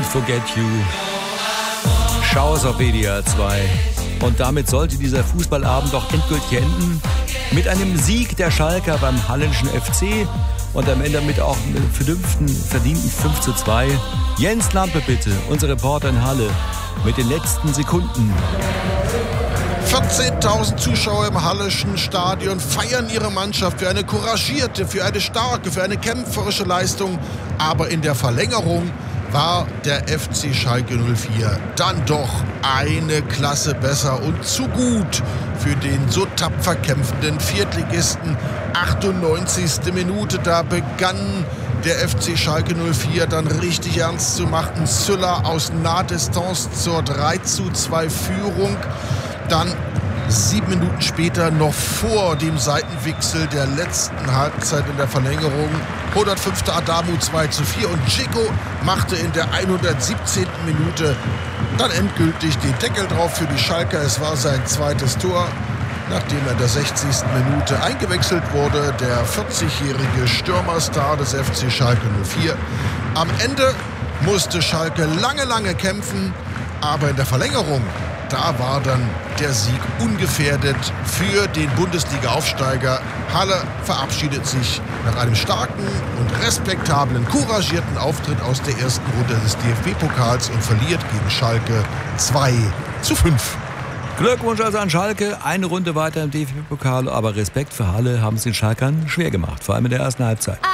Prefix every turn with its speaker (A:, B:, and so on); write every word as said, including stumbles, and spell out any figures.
A: Won't Forget You. Schau's auf W D R zwei. Und damit sollte dieser Fußballabend doch endgültig enden. Mit einem Sieg der Schalker beim Hallenschen F C. Und am Ende mit auch einem vernünftigen, verdienten fünf zu zwei. Jens Lampe bitte, unser Reporter in Halle, mit den letzten Sekunden.
B: vierzehntausend Zuschauer im Halleschen Stadion feiern ihre Mannschaft für eine couragierte, für eine starke, für eine kämpferische Leistung. Aber in der Verlängerung war der F C Schalke null vier dann doch eine Klasse besser und zu gut für den so tapfer kämpfenden Viertligisten. achtundneunzigste Minute, da begann der F C Schalke null vier dann richtig ernst zu machen. Süller aus Nahdistanz zur drei zu zwei Führung. Dann sieben Minuten später, noch vor dem Seitenwechsel der letzten Halbzeit in der Verlängerung, hundertfünfte Adamu zwei zu vier und Dzeko machte in der hundertsiebzehnten Minute dann endgültig den Deckel drauf für die Schalker. Es war sein zweites Tor, nachdem er in der sechzigsten Minute eingewechselt wurde, der vierzigjährige Stürmerstar des F C Schalke null vier. Am Ende musste Schalke lange, lange kämpfen, aber in der Verlängerung, da war dann der Sieg ungefährdet für den Bundesliga-Aufsteiger. Halle verabschiedet sich nach einem starken und respektablen, couragierten Auftritt aus der ersten Runde des D F B-Pokals und verliert gegen Schalke zwei zu fünf.
A: Glückwunsch also an Schalke, eine Runde weiter im D F B-Pokal, aber Respekt für Halle, haben es den Schalkern schwer gemacht, vor allem in der ersten Halbzeit.